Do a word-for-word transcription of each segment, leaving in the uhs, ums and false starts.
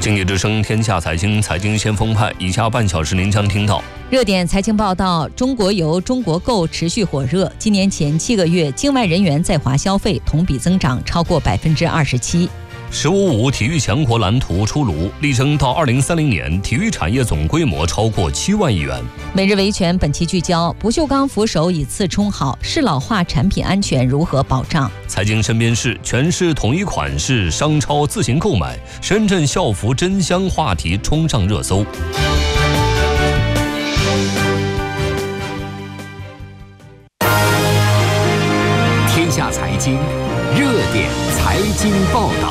经济之声天下财经，财经先锋派，以下半小时您将听到热点财经报道：中国游、中国购持续火热。今年前七个月，境外人员在华消费同比增长超过百分之二十七。 十五五体育强国蓝图出炉，力争到二零三零年，体育产业总规模超过七万亿元。 每日维权本期聚焦：不锈钢扶手以次充好，适老化产品安全如何保障？ 财经身边事：全市统一款式，商超自行购买。深圳校服真香话题冲上热搜。 天下财经热点财经报道。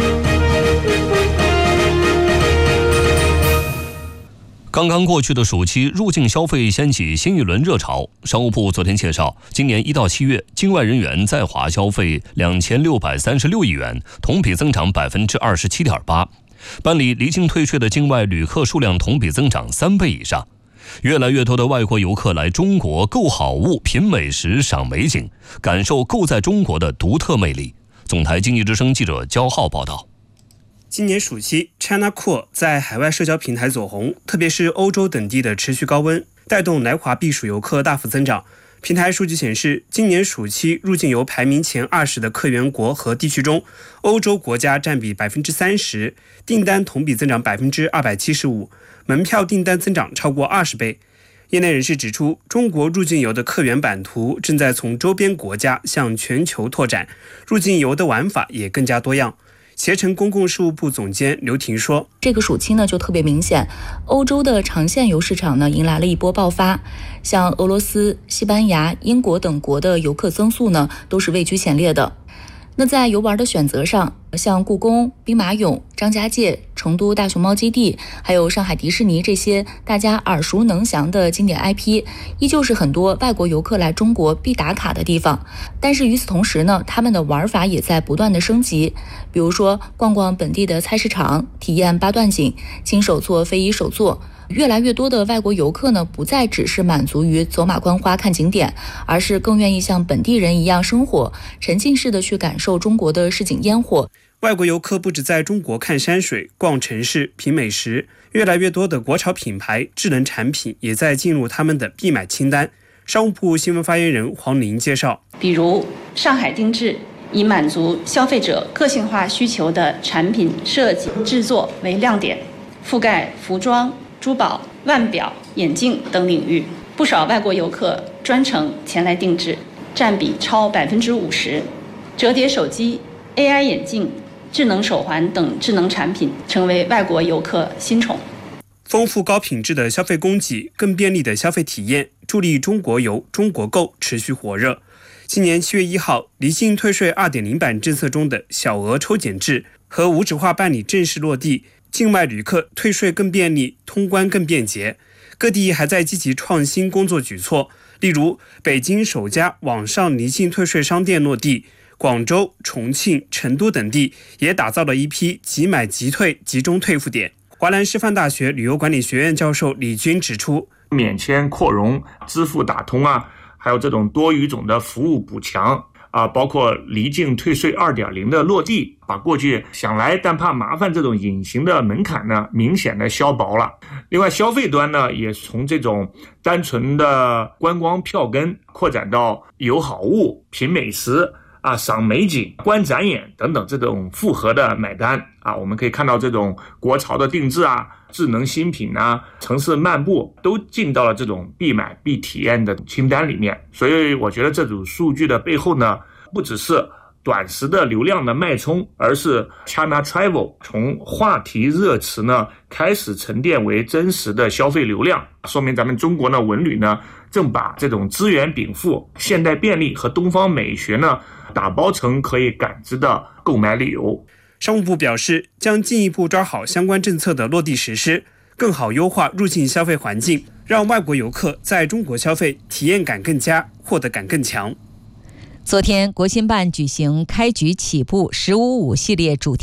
刚刚过去的暑期，入境消费掀起新一轮热潮。商务部昨天介绍，今年一到七月，境外人员在华消费两千六百三十六亿元，同比增长百分之二十七点八。办理离境退税的境外旅客数量同比增长三倍以上。越来越多的外国游客来中国购好物、品美食、赏美景，感受购在中国的独特魅力。总台经济之声记者焦浩报道。 今年暑期 China Cool 在海外社交平台走红，特别是欧洲等地的持续高温，带动来华避暑游客大幅增长。平台数据显示，今年暑期入境游排名前二十的客源国和地区中，欧洲国家占比百分之三十，订单同比增长百分之二百七十五，门票订单增长超过二十倍。业内人士指出，中国入境游的客源版图正在从周边国家向全球拓展，入境游的玩法也更加多样。携程公共事务部总监刘婷说， 这个暑期呢就特别明显，欧洲的长线游市场呢迎来了一波爆发，像俄罗斯、西班牙、英国等国的游客增速呢都是位居前列的。那在游玩的选择上，像故宫、兵马俑、张家界、成都大熊猫基地，还有上海迪士尼这些大家耳熟能详的经典 I P， 依旧是很多外国游客来中国必打卡的地方。但是与此同时呢，他们的玩法也在不断的升级，比如说逛逛本地的菜市场，体验八段锦，亲手做非遗手作。越来越多的外国游客呢，不再只是满足于走马观花看景点，而是更愿意像本地人一样生活，沉浸式的去感受中国的市井烟火。 外国游客不止在中国看山水、逛城市、品美食，越来越多的国潮品牌、智能产品也在进入他们的必买清单。商务部新闻发言人黄玲介绍， 比如上海定制，以满足消费者个性化需求的产品设计制作为亮点，覆盖服装、珠宝、腕表、眼镜等领域，不少外国游客专程前来定制，占比超百分之五十。折叠手机、A I 眼镜、智能手环等智能产品成为外国游客新宠。 丰富高品质的消费供给，更便利的消费体验，助力中国游、中国购持续火热。今年七月一号，离境退税 二点零 版政策中的小额抽检制和无纸化办理正式落地，境外旅客退税更便利，通关更便捷。各地还在积极创新工作举措，例如北京首家网上离境退税商店落地，广州、重庆、成都等地也打造了一批即买即退集中退付点。华南师范大学旅游管理学院教授李军指出， 免签扩容、支付打通啊，还有这种多语种的服务补强啊，包括离境退税 二点零 的落地，把过去想来但怕麻烦这种隐形的门槛呢，明显的消薄了。另外，消费端呢，也从这种单纯的观光票根扩展到有好物、品美食啊、赏美景、观展演等等这种复合的买单啊，我们可以看到这种国潮的定制啊、智能新品啊、城市漫步都进到了这种必买必体验的清单里面。所以我觉得这组数据的背后呢，不只是短时的流量的脉冲，而是 China Travel 从话题热词呢开始沉淀为真实的消费流量，说明咱们中国呢文旅呢正把这种资源禀赋、现代便利和东方美学呢打包成可以感知的购买理由。 商务部表示，将进一步抓好相关政策的落地实施，更好优化入境消费环境，让外国游客在中国消费体验感更佳，获得感更强。 昨天，国新办举行开局起步“十五五”系列主题